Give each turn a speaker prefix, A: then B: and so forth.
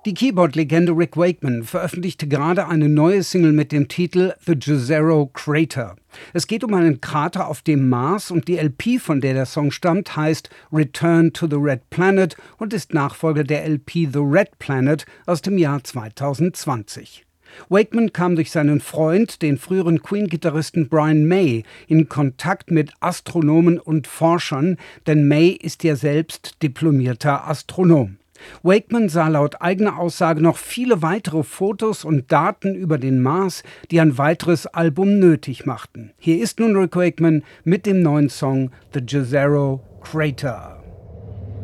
A: Die Keyboard-Legende Rick Wakeman veröffentlichte gerade eine neue Single mit dem Titel The Jezero Crater. Es geht um einen Krater auf dem Mars und die LP, von der der Song stammt, heißt Return to the Red Planet und ist Nachfolger der LP The Red Planet aus dem Jahr 2020. Wakeman kam durch seinen Freund, den früheren Queen-Gitarristen Brian May, in Kontakt mit Astronomen und Forschern, denn May ist ja selbst diplomierter Astronom. Wakeman sah laut eigener Aussage noch viele weitere Fotos und Daten über den Mars, die ein weiteres Album nötig machten. Hier ist nun Rick Wakeman mit dem neuen Song The Jezero Crater.